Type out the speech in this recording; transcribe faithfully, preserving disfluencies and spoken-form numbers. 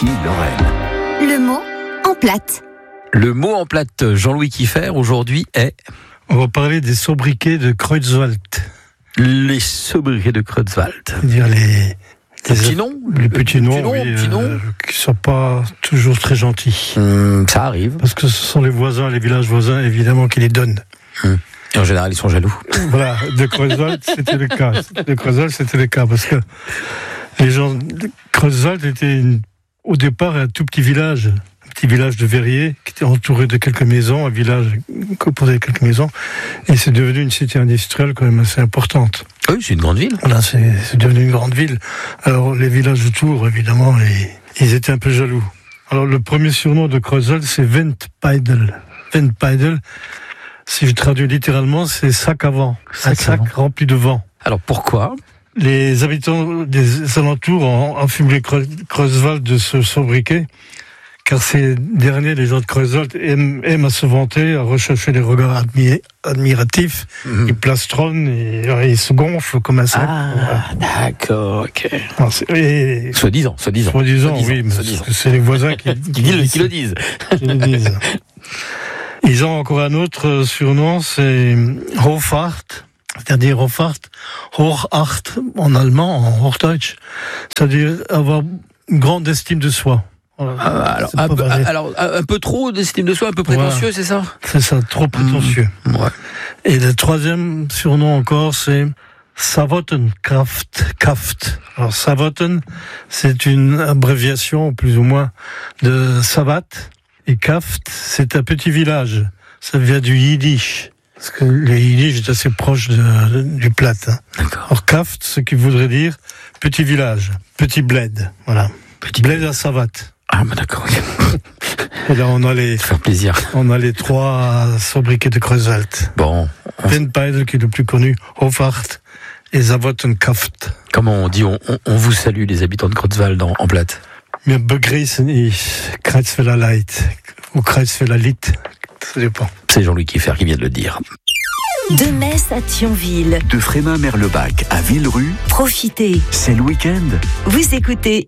Lorraine. Le mot en plate. Le mot en plate, Jean-Louis Kieffer, aujourd'hui est... On va parler des sobriquets de Creutzwald. Les sobriquets de Creutzwald. C'est-à-dire les... Les les petits noms Les petits noms, petits noms, oui, petits noms. euh, qui ne sont pas toujours très gentils. Hum, ça arrive. Parce que ce sont les voisins, les villages voisins, évidemment, qui les donnent. Hum. Et en général, ils sont jaloux. Voilà, de Creutzwald, c'était le cas. De Creutzwald, c'était le cas, parce que les gens de Creutzwald étaient une- au départ un tout petit village, un petit village de verriers, qui était entouré de quelques maisons, un village composé de quelques maisons, et c'est devenu une cité industrielle quand même assez importante. Oui, c'est une grande ville. Voilà, c'est, c'est devenu une grande ville. Alors les villages autour, évidemment, et, ils étaient un peu jaloux. Alors le premier surnom de Creutzwald, c'est Wendpeidel. Wendpeidel, si je traduis littéralement, c'est sac à vent. Sac à un sac vent. rempli de vent. Alors pourquoi ? Les habitants des alentours ont enfumé Creutzwald de ce sobriquet, car ces derniers, les gens de Creutzwald, aiment, aiment à se vanter, à rechercher des regards admi- admiratifs. Hum. Ils plastronnent, et, et ils se gonflent comme un sac. Voilà. Ah, d'accord, ok. Alors, c'est- et, Soi-disant, soi-disant. Soi-disant, Soi-disant, oui, mais soi-disant. c'est les voisins qui, Qui, disent- qui le disent. qui le disent. Ils ont encore un autre surnom, c'est Hoffart, c'est-à-dire Hoffart, Hochacht en allemand, en Hochdeutsch, c'est-à-dire avoir une grande estime de soi. Voilà. Ah, alors, C'est un pas peu, pareil. alors, un peu trop d'estime de soi, un peu prétentieux, c'est ça ? C'est ça, trop prétentieux. Ouais. Et le troisième surnom encore, c'est Savotenkraft. Kraft. Alors Savoten, c'est une abréviation plus ou moins de savate. Et Kraft, c'est un petit village. Ça vient du yiddish. Parce que le yiddish est assez proche de, de- du plate. Hein. D'accord. Alors Kraft, ce qui voudrait dire petit village, petit bled. Voilà. Petit Bled à savate. Ah, bah d'accord, ok. Et là, on a les, Ça fait plaisir. on a les trois sobriquets de Creutzwald. Bon, on- Wendpeidel, qui est le plus connu, Hoffart et Savotenkraft. comment on dit, on, on, on vous salue, les habitants de Creutzwald en, en plate. Wir begrüßen ich Kreuzfeller Leid ou Kreuzfeller Lied, ça dépend. C'est Jean-Louis Kieffer qui vient de le dire. De Metz à Thionville. De Frémin-Merlebach à Villerue, Profitez. c'est le week-end. Vous écoutez